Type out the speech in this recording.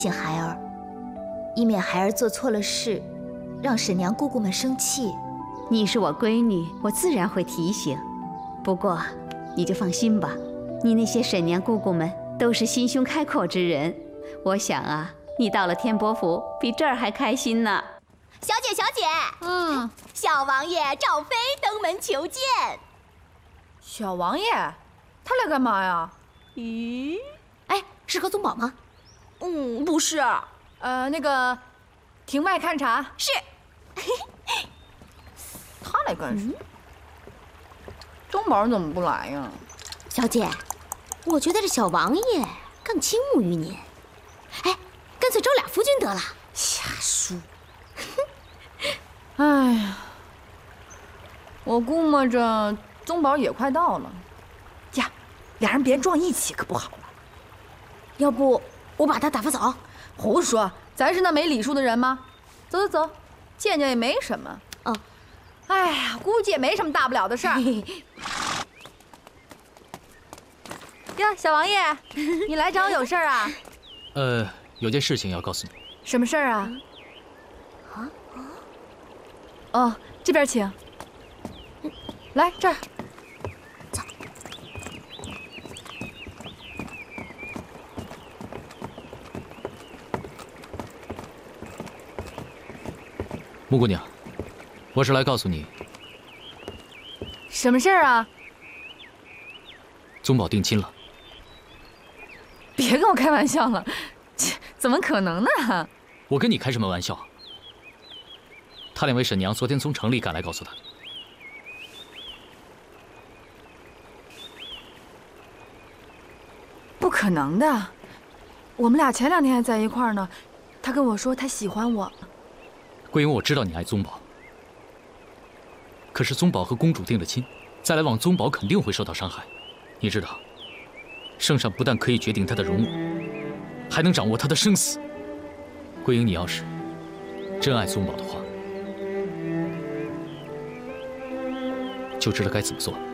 醒孩儿，以免孩儿做错了事，让婶娘姑姑们生气。 你是我闺女，我自然会提醒。不过，你就放心吧，你那些婶娘姑姑们都是心胸开阔之人。我想啊，你到了天伯府，比这儿还开心呢。 小姐，小姐，小王爷赵飞登门求见。 小王爷，他来干嘛呀？ 咦， 哎，是何宗保吗？ 不是。 那个，庭外勘察。 是。 他来干什么？宗保怎么不来呀？ 小姐，我觉得这小王爷更倾慕于您。哎，干脆招俩夫君得了。 瞎说。哎呀，我估摸着宗保也快到了。呀，俩人别撞一起可不好了。 要不我把他打发走？ 胡说，咱是那没礼数的人吗？走走走，见见也没什么。 哦。 哎呀，估计也没什么大不了的事儿。呀，小王爷，你来找我有事儿啊？ 有件事情要告诉你。 什么事儿啊？哦，这边请。来这儿。 走。 穆姑娘，我是来告诉你， 什么事儿啊？ 宗保定亲了。 别跟我开玩笑了，怎么可能呢？ 我跟你开什么玩笑？他两位婶娘昨天从城里赶来告诉他的。 不可能的，我们俩前2天还在一块儿呢。他跟我说他喜欢我。 桂英，我知道你爱宗保，可是宗保和公主定了亲，再来往宗保肯定会受到伤害。你知道，圣上不但可以决定他的荣辱，还能掌握他的生死。桂英，你要是真爱宗保的话，就知道该怎么做。